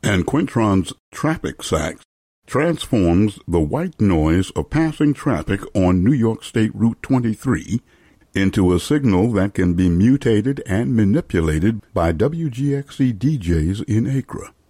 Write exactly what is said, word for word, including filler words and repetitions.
And Quintron's traffic sax transforms the white noise of passing traffic on New York State Route twenty-three into a signal that can be mutated and manipulated by W G X C D Js in Acre.